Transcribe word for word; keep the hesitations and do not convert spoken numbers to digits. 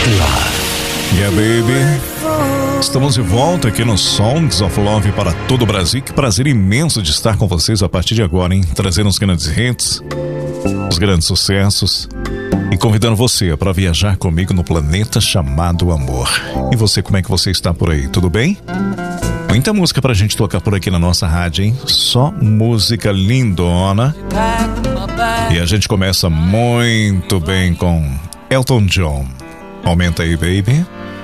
Yeah, baby. Estamos de volta aqui no Songs of Love para todo o Brasil. Que prazer imenso de estar com vocês a partir de agora, hein? Trazendo os grandes hits, os grandes sucessos e convidando você para viajar comigo no planeta chamado amor. E você, como é que você está por aí? Tudo bem? Muita música pra gente tocar por aqui na nossa rádio, hein? Só música lindona. E a gente começa muito bem com Elton John. Aumenta aí, baby.